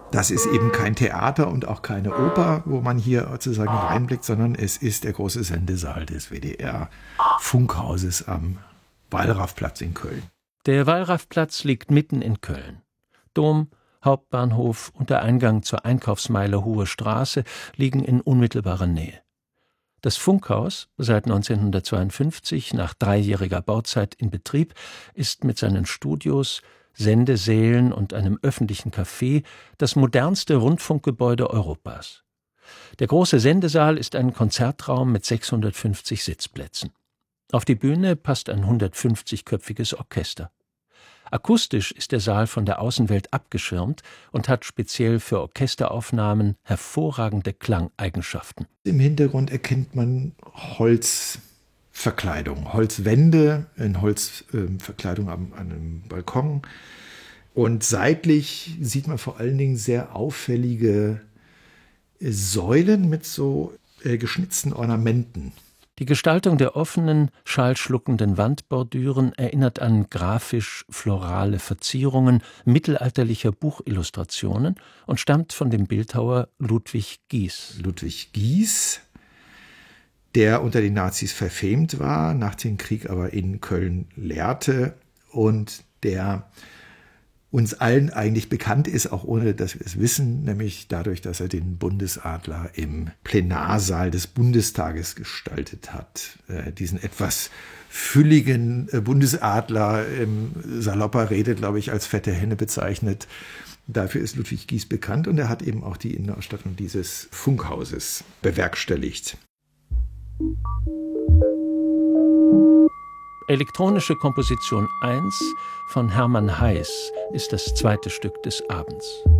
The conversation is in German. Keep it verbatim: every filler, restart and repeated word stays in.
Das ist eben kein Theater und auch keine Oper, wo man hier sozusagen reinblickt, sondern es ist der große Sendesaal des W D R-Funkhauses am Wallrafplatz in Köln. Der Wallrafplatz liegt mitten in Köln. Dom, Hauptbahnhof und der Eingang zur Einkaufsmeile Hohe Straße liegen in unmittelbarer Nähe. Das Funkhaus, seit neunzehnhundertzweiundfünfzig nach dreijähriger Bauzeit in Betrieb, ist mit seinen Studios, Sendesälen und einem öffentlichen Café das modernste Rundfunkgebäude Europas. Der große Sendesaal ist ein Konzertraum mit sechshundertfünfzig Sitzplätzen. Auf die Bühne passt ein hundertfünfzigköpfiges Orchester. Akustisch ist der Saal von der Außenwelt abgeschirmt und hat speziell für Orchesteraufnahmen hervorragende Klangeigenschaften. Im Hintergrund erkennt man Holzverkleidung, Holzwände, in Holzverkleidung äh, an einem Balkon. Und seitlich sieht man vor allen Dingen sehr auffällige Säulen mit so äh, geschnitzten Ornamenten. Die Gestaltung der offenen, schallschluckenden Wandbordüren erinnert an grafisch-florale Verzierungen mittelalterlicher Buchillustrationen und stammt von dem Bildhauer Ludwig Gies. Ludwig Gies, der unter den Nazis verfemt war, nach dem Krieg aber in Köln lehrte und der uns allen eigentlich bekannt ist, auch ohne dass wir es wissen, nämlich dadurch, dass er den Bundesadler im Plenarsaal des Bundestages gestaltet hat. Äh, diesen etwas fülligen äh, Bundesadler, im salopper Rede, glaube ich, als fette Henne bezeichnet. Dafür ist Ludwig Gies bekannt und er hat eben auch die Innenausstattung dieses Funkhauses bewerkstelligt. Elektronische Komposition eins von Hermann Heiß ist das zweite Stück des Abends.